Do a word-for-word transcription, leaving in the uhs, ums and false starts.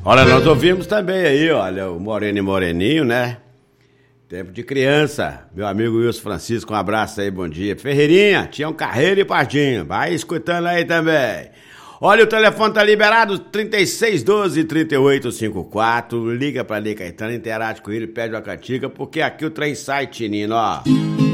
Olha, nós ouvimos também aí, olha, o Moreno e Moreninho, né? Tempo de criança. Meu amigo Wilson Francisco, um abraço aí, bom dia. Ferreirinha, Tião Carreiro e Pardinho. Vai escutando aí também. Olha, o telefone tá liberado, trinta e seis doze, trinta e oito cinquenta e quatro. Liga pra Ney Caetano, interage com ele, pede uma cantiga, porque aqui o trem sai, Tinino, ó.